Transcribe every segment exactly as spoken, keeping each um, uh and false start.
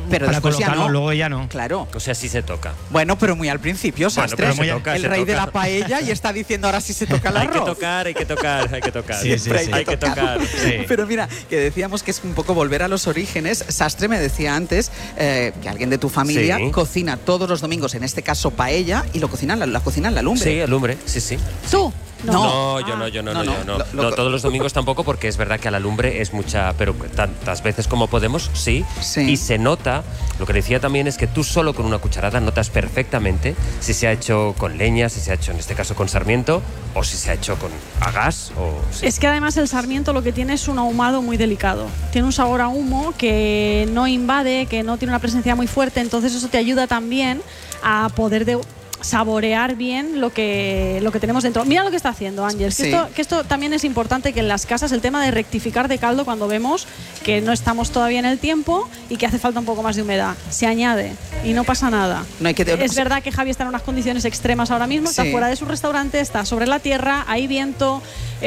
Pero para después ya no. luego ya no. Claro. O sea, sí se toca. Bueno, pero muy al principio, Sastre. Bueno, pero se toca, el se rey toca. de la paella y está diciendo ahora sí se toca el Hay arroz. que tocar, hay que tocar, hay que tocar. Sí, sí, sí. Hay que tocar. Sí. Pero mira, que decíamos que es un poco volver a los orígenes. Sastre me decía antes eh, que alguien de tu familia Sí. cocina todos los domingos, en este caso paella, y lo cocinan, la, la cocina en la lumbre. Sí, el lumbre, sí, sí. ¿Tú? No. No, yo no, yo no, No, no, no. yo no. Lo- lo- No, todos los domingos tampoco, porque es verdad que a la lumbre es mucha, pero tantas veces como podemos, sí. Sí. Y se nota, lo que decía también es que tú solo con una cucharada notas perfectamente si se ha hecho con leña, si se ha hecho en este caso con sarmiento, o si se ha hecho con a gas, o sí. Es que además el sarmiento lo que tiene es un ahumado muy delicado. Tiene un sabor a humo que no invade, que no tiene una presencia muy fuerte, entonces eso te ayuda también a poder de saborear bien lo que, lo que tenemos dentro. Mira lo que está haciendo Ángel, Sí. que, esto, que esto también es importante, que en las casas el tema de rectificar de caldo cuando vemos que no estamos todavía en el tiempo y que hace falta un poco más de humedad. Se añade y no pasa nada. No hay que te- Es verdad que Javi está en unas condiciones extremas ahora mismo, está Sí. fuera de su restaurante, está sobre la tierra, hay viento,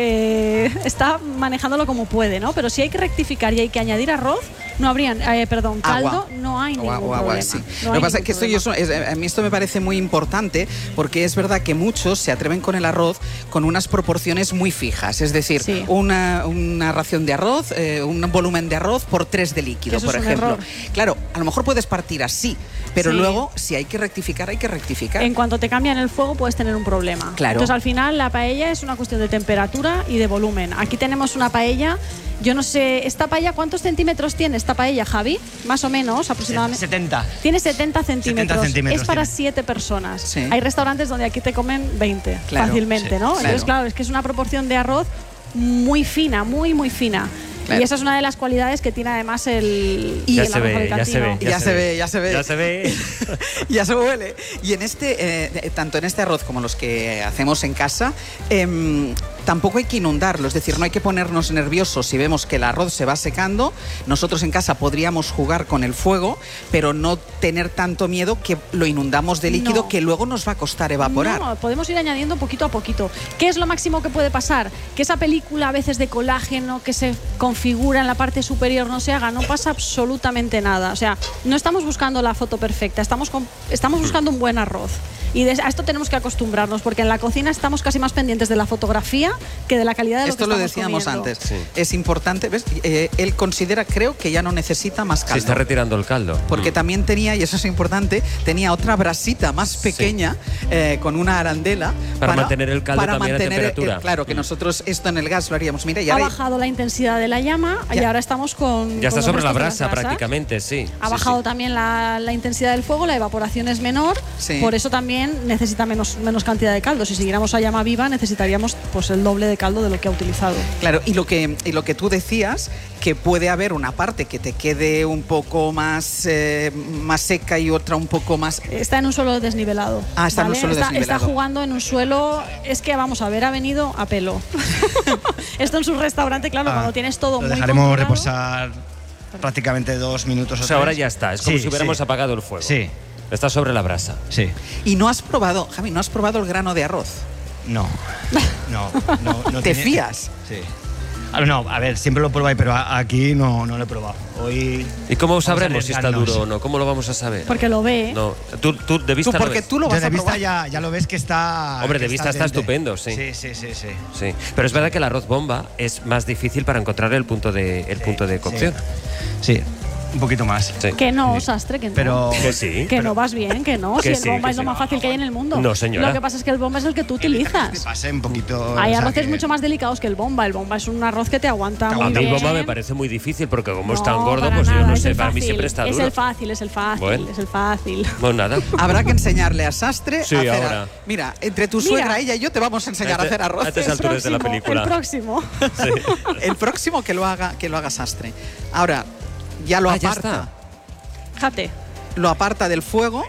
eh, está manejándolo como puede, ¿no? Pero si hay que rectificar y hay que añadir arroz, no habrían, eh, perdón, caldo, Agua. no hay ningún O agua, agua, problema. sí. No Lo hay que pasa es ningún que esto, yo, problema. es- a mí esto me parece muy importante, porque es verdad que muchos se atreven con el arroz con unas proporciones muy fijas. Es decir, Sí. una, una ración de arroz, eh, un volumen de arroz por tres de líquido, Que eso por es un ejemplo. error. Claro, a lo mejor puedes partir así, pero Sí. luego, si hay que rectificar, hay que rectificar. En cuanto te cambian el fuego puedes tener un problema. Claro. Entonces al final la paella es una cuestión de temperatura y de volumen. Aquí tenemos una paella, yo no sé, ¿esta paella cuántos centímetros tiene esta paella, Javi? Más o menos, aproximadamente. setenta. Tiene setenta centímetros. centímetros Es para tiene. siete personas. Sí. Hay restaurantes donde aquí te comen veinte, Claro, fácilmente, sí, ¿no? claro. Entonces, claro, es que es una proporción de arroz muy fina, muy, muy fina. Claro. Y esa es una de las cualidades que tiene además el, Y Ya el se arroz ve, ya se alicantino. ve. Ya se ve, ya se ve. Ya se ve. Ya se huele. Y en este, eh, tanto en este arroz como los que hacemos en casa, em, tampoco hay que inundarlo. Es decir, no hay que ponernos nerviosos si vemos que el arroz se va secando. Nosotros en casa podríamos jugar con el fuego, pero no tener tanto miedo que lo inundamos de líquido, No. que luego nos va a costar evaporar. No, podemos ir añadiendo poquito a poquito. ¿Qué es lo máximo que puede pasar? Que esa película a veces de colágeno que se configura en la parte superior no se haga, no pasa absolutamente nada. O sea, no estamos buscando la foto perfecta, estamos, con- estamos buscando un buen arroz. Y de- a esto tenemos que acostumbrarnos, porque en la cocina estamos casi más pendientes de la fotografía que de la calidad de lo Esto que lo estamos decíamos comiendo. antes. Sí. Es importante, ¿ves? Eh, él considera, creo que ya no necesita más caldo. Se está retirando el caldo. Porque Mm. también tenía, y eso es importante, tenía otra brasita más pequeña eh, con una arandela. Para mantener el caldo para también a mantener, eh, temperatura. claro, que nosotros esto en el gas lo haríamos. Mira, y Ha ahora bajado la intensidad de la llama y Ya. ahora estamos con. Ya con está los sobre la restos de las brasa brasas. prácticamente, sí. Ha Sí, bajado sí. también la, la intensidad del fuego, la evaporación es menor, Sí. por eso también necesita menos, menos cantidad de caldo. Si siguiéramos a llama viva necesitaríamos pues el doble de caldo de lo que ha utilizado. Claro, y lo que y lo que tú decías, que puede haber una parte que te quede un poco más, eh, más seca y otra un poco más. Está en un suelo desnivelado. Ah, está en un ¿vale? suelo está, desnivelado. está jugando en un suelo, es que vamos a ver, ha venido a pelo. Esto en su restaurante, claro, Ah, cuando tienes todo Lo muy dejaremos controlado. reposar prácticamente dos minutos O o sea, ahora tres. ya está. Es como Sí, si hubiéramos sí. apagado el fuego. Sí, Está sobre la brasa. sí. Y no has probado, Javi, no has probado el grano de arroz. No. No, no, no ¿Te tiene- fías? Sí. Ah, no, a ver, siempre lo probáis, pero a- aquí no, no lo he probado. Hoy. ¿Y cómo vamos a sabremos si está arriesgarnos. duro o no? ¿Cómo lo vamos a saber? Porque lo ve. No, tú, tú de vista Tú, lo porque ves. tú lo vas Desde a vista probar. ya, ya lo ves que está. Hombre, que de vista está al dente. estupendo, sí. Sí, sí, sí, sí. Sí, pero es verdad que el arroz bomba es más difícil para encontrar el punto de, el punto de cocción. Sí, sí, un poquito más. Sí. Que no, sastre, que no. Pero. Que sí. Que no vas bien, que no. Que si el sí, bomba que es lo sí. más fácil que hay en el mundo. No, señora. Lo que pasa es que el bomba es el que tú utilizas. Me pasé un poquito. Hay o sea, arroces que- mucho más delicados que el bomba. El bomba es un arroz que te aguanta Te muy A mí el bien. bomba me parece muy difícil porque como es No, tan gordo, para pues yo nada, no es sé, el para mí fácil, siempre está Es duro. el fácil, es el fácil, Bueno. es el fácil. Bueno, nada. Habrá que enseñarle a Sastre Sí, a hacer. ahora. Mira, entre tu Mira. suegra, ella y yo te vamos a enseñar a Este- hacer arroz. a estas El alturas de la próximo, película. El próximo. El próximo que lo haga, que lo haga Sastre. Ahora, ya lo Ah, ya aparta. está. Fíjate. Lo aparta del fuego.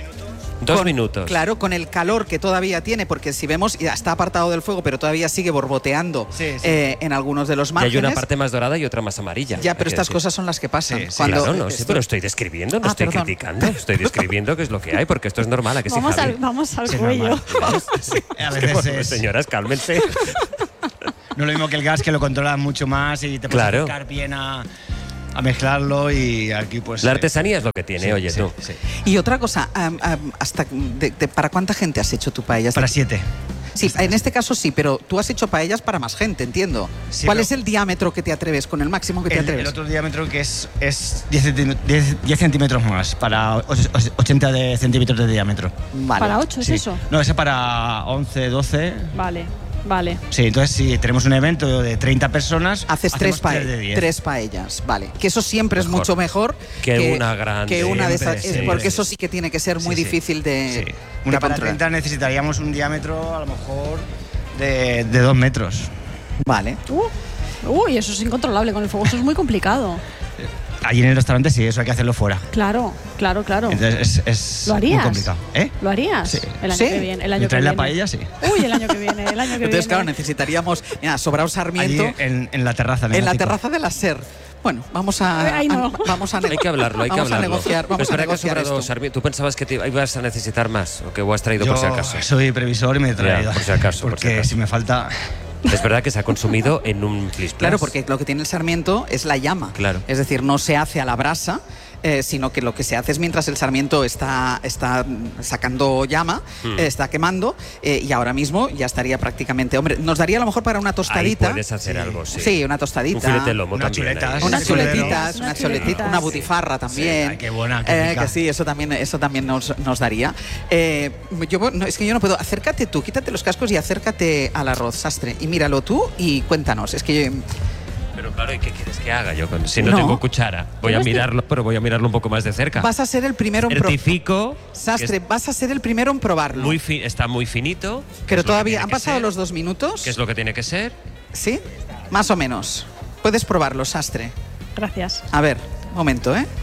Dos con- minutos. Claro, con el calor que todavía tiene, porque si vemos, ya está apartado del fuego, pero todavía sigue borboteando Sí, sí. eh, en algunos de los Y márgenes. hay una parte más dorada y otra más amarilla. Ya, hay pero que estas decir. cosas son las que pasan. Sí, sí. Cuando Claro, no, sí, esto- pero estoy describiendo, no Ah, estoy perdón. criticando. Estoy describiendo qué es lo que hay, porque esto es normal, ¿a que sí, Vamos Javi? al, vamos al Sí, cuello. normal. A Es que, veces por- es- Señoras, cálmense. No es lo mismo que el gas, que lo controla mucho más y te puedes Claro. acercar bien a. a mezclarlo y aquí pues... La eh, artesanía es lo que tiene, sí, oye sí, tú. sí. Y otra cosa, um, um, hasta de, de- ¿para cuánta gente has hecho tu paella? Para siete. Sí, en este caso sí, pero tú has hecho paellas para más gente, entiendo. Sí, ¿Cuál pero- es el diámetro que te atreves, con el máximo que te El, atreves? el otro diámetro que es, es diez, centí- diez- diez centímetros más, para och- och- ochenta de centímetros de diámetro. Vale. ¿Para ocho es Sí. eso? No, ese para once, doce. Vale, vale. Sí, entonces si tenemos un evento de treinta personas, Haces tres, hacemos pae- de diez. tres paellas, vale. Que eso siempre es Mejor. mucho mejor Que una grande. que una de esas, Siempre, es- sí, porque sí. eso sí que tiene que ser muy Sí, sí. difícil de, Sí. de Una para controlar. treinta necesitaríamos un diámetro a lo mejor de, de dos metros. Vale. Uh, uy, eso es incontrolable con el fuego, eso es muy complicado. Allí en el restaurante sí, eso hay que hacerlo fuera. Claro, claro, claro. Entonces es, es ¿Lo harías? muy complicado. ¿Eh? ¿Lo harías? Sí. El año ¿Sí? que viene. El año ¿Me que traes la viene. paella? Sí. Uy, el año que viene, el año que Entonces, viene. claro, necesitaríamos, mira, Sobrao Allí Sarmiento en, en la terraza. en la ático. terraza de la SER. Bueno, vamos a, Ay, no. a- vamos a Hay que hablarlo, hay que vamos hablarlo. a negociar, vamos Pero a espera que has negociar sobrado, esto. Sarmiento. ¿Tú pensabas que te ibas a necesitar más o que has traído Yo por si acaso? soy previsor y me he traído. por si acaso, por Porque si acaso. si me falta... Es verdad que se ha consumido en un plis Claro, porque lo que tiene el sarmiento es la llama. Claro. Es decir, no se hace a la brasa, eh, sino que lo que se hace es mientras el sarmiento está, está sacando llama, Hmm. eh, está quemando, eh, y ahora mismo ya estaría prácticamente... Hombre, nos daría a lo mejor para una Ahí tostadita. puedes hacer Sí. algo, sí. Sí, una tostadita. Un filete de lomo Unas también. chuletas. ahí. Unas Sí, chuletitas, unas unas chuletitas, chuletitas. una butifarra también. ay, qué buena, qué Eh, rica. que sí, eso también, eso también nos, nos daría. Eh, yo, no, es que yo no puedo. Acércate tú, quítate los cascos y acércate al arroz, Sastre. Y míralo tú y cuéntanos. Es que yo- Pero claro, ¿y qué quieres que haga yo? Con, si no, No. tengo cuchara. Voy Pero a es que- mirarlo, pero voy a mirarlo un poco más de cerca. vas a ser el primero en probar. Certifico que Sastre, es vas a ser el primero en probarlo. muy fi- está muy finito. que Pero es lo que todavía tiene han que pasado ser, los dos minutos. que es lo que tiene que ser. ¿Sí? Más o menos. Puedes probarlo, Sastre. Gracias. A ver, momento, ¿eh?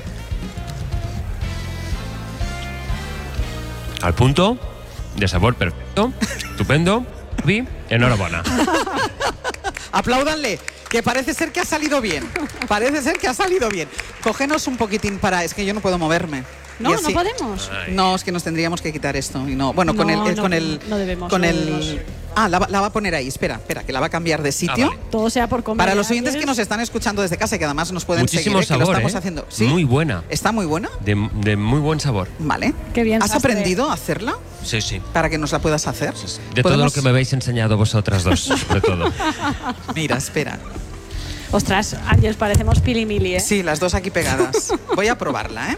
Al punto, de sabor perfecto, estupendo. Vi, enhorabuena. Apláudanle, que parece ser que ha salido bien. Parece ser que ha salido bien. Cógenos un poquitín para... Es que yo no puedo moverme. No, Y no así- podemos. Ay. No, es que nos tendríamos que quitar esto. Y no, bueno, con No, el, eh, no, con el, no debemos, con no el. debemos. Ah, la, va- la va a poner ahí. Espera, espera, que la va a cambiar de sitio. Ah, vale. Todo sea por comer. Para los oyentes ¿eh? que nos están escuchando desde casa y que además nos pueden Muchísimo seguir, ¿eh? que lo sabor, estamos ¿eh? haciendo. ¿Sí? Muy buena. ¿Está muy buena? De, de muy buen sabor. Vale. Qué bien, ¿Has Sastre. aprendido a hacerla Sí, sí. para que nos la puedas hacer? De todo lo ¿Podemos? que me habéis enseñado vosotras dos, sobre todo. Mira, espera. Ostras, Ángeles, parecemos Pili Mili, ¿eh? Sí, las dos aquí pegadas. Voy a probarla, ¿eh?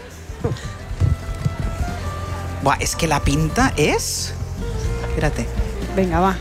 Buah, es que la pinta es... Espérate. Venga, va.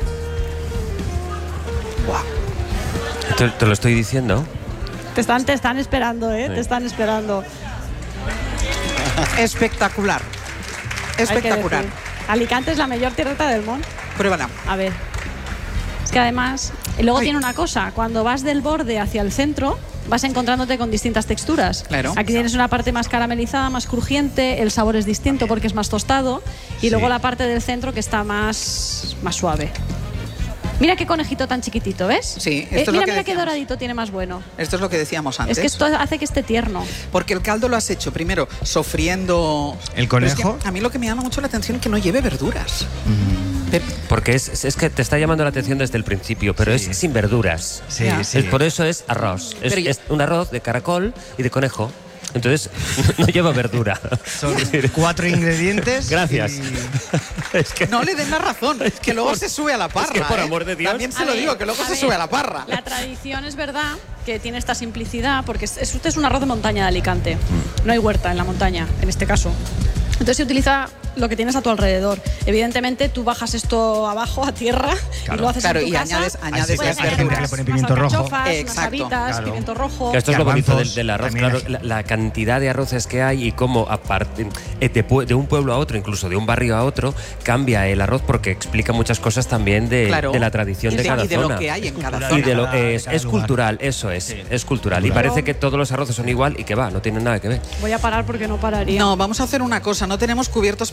Buah. Te, te lo estoy diciendo. Te están, te están esperando, ¿eh? Sí. Te están esperando. Espectacular. Hay que Espectacular. decir. Alicante es la mejor tierra del mundo. Pruébala. A ver. Es que además, y luego Ay. tiene una cosa, cuando vas del borde hacia el centro, vas encontrándote con distintas texturas. Claro. Aquí tienes una parte más caramelizada, más crujiente, el sabor es distinto porque es más tostado, y Sí. luego la parte del centro que está más, más suave. Mira qué conejito tan chiquitito, ¿ves? Sí, esto Eh, es lo mira, que mira qué decíamos. doradito tiene más bueno. Esto es lo que decíamos antes. Es que esto hace que esté tierno. Porque el caldo lo has hecho primero sofriendo... ¿El Pero es conejo? que a mí lo que me llama mucho la atención es que no lleve verduras. Pero- Porque es, es que te está llamando la atención desde el principio, pero Sí. es sin verduras. Sí, Ya. sí. Es, por eso es arroz. Es, Pero yo- es un arroz de caracol y de conejo. Entonces, no lleva verdura. Son cuatro ingredientes. Gracias. y- Es que No le den la razón, que, luego se sube a la parra. que por ¿eh? amor de Dios. También se A lo ver, digo, que luego a se ver, sube a la parra. La tradición es verdad que tiene esta simplicidad, porque es, es- este es un arroz de montaña de Alicante. No hay huerta en la montaña, en este caso. Entonces se utiliza lo que tienes a tu alrededor. Evidentemente tú bajas esto abajo a tierra y Claro. lo haces Claro, en tu y casa. añades, añades Puedes las hay gente que verduras. le pone pimiento rojo. alcachofas, Exacto. unas habitas, Claro. pimiento rojo. Que esto es lo bonito del, Garbanzos, del arroz, también claro, hay. la, la cantidad de arroces que hay y cómo aparte eh, de, pue- de un pueblo a otro, incluso de un barrio a otro, cambia el arroz porque explica muchas cosas también de, Claro. de la tradición Y de de- cada y de zona. lo que hay en cada cultural. zona. Y de lo, Cada- es, de cada es lugar. cultural, eso es, Sí. es cultural. Y Cultural. parece que todos los arroces son igual y que va, no tienen nada que ver. Voy a parar porque no pararía. No, vamos a hacer una cosa. No tenemos cubiertos para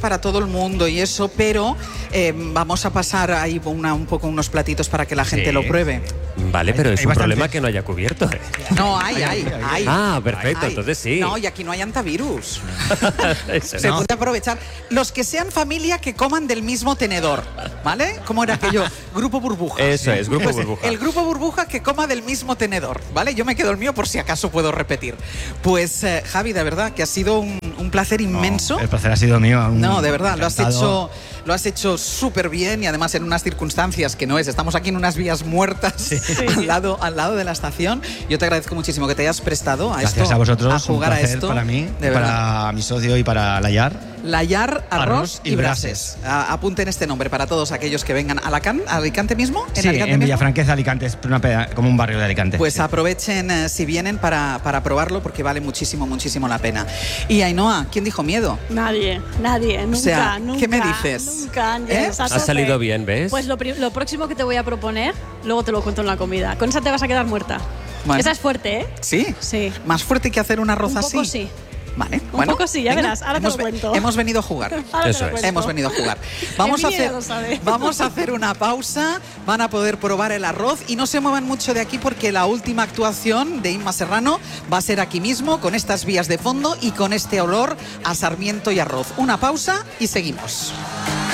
para todo el mundo y eso, pero eh, vamos a pasar ahí una, un poco unos platitos para que la gente Sí. lo pruebe. Vale, pero Hay- es hay un bastante. problema que no haya cubierto. ¿eh? No, hay, hay, hay. Ah, perfecto, Hay. entonces sí. No, y aquí no hay antivirus. Eso, Se ¿no? puede aprovechar. Los que sean familia que coman del mismo tenedor, ¿vale? ¿Cómo era aquello? Grupo burbuja. Eso es, grupo Pues, burbuja. El grupo burbuja que coma del mismo tenedor, ¿vale? Yo me quedo el mío por si acaso puedo repetir. Pues eh, Javi, de verdad que ha sido un, un placer inmenso. No, el placer ha sido mío. un- No, de verdad, lo has encantado. hecho, lo has hecho súper bien y además en unas circunstancias que no es. Estamos aquí en unas vías muertas al, lado, al lado de la estación. Yo te agradezco muchísimo que te hayas prestado a Gracias esto, a vosotros, a jugar un a placer esto. para mí, de verdad. para mi socio y para Layar. Layar, arroz, Arroz y y brases. A- apunten este nombre para todos aquellos que vengan a Alacant, ¿a Alicante mismo? Sí, Alicante en mismo? Villafranqueza, Alicante, es una peda- como un barrio de Alicante. Pues sí. aprovechen eh, si vienen para, para probarlo porque vale muchísimo, muchísimo la pena. Y Ainhoa, ¿quién dijo miedo? Nadie, nadie, nunca, sea, nunca. ¿qué me dices? Nunca, Ángeles, ¿Eh? a Ha tope. salido bien, ¿ves? Pues lo, pri- lo próximo que te voy a proponer, luego te lo cuento en la comida. Con esa te vas a quedar muerta. Bueno. Esa es fuerte, ¿eh? ¿Sí? Sí. ¿Más fuerte que hacer un arroz Un así? poco sí. Vale, Un bueno, poco sí, ya venga, verás, ahora te hemos, lo cuento. hemos venido a jugar. Ahora te Eso lo es. cuento. Hemos venido a jugar. Vamos a, Emilia hacer, lo sabe. vamos a hacer una pausa, van a poder probar el arroz y no se muevan mucho de aquí porque la última actuación de Inma Serrano va a ser aquí mismo, con estas vías de fondo y con este olor a sarmiento y arroz. Una pausa y seguimos.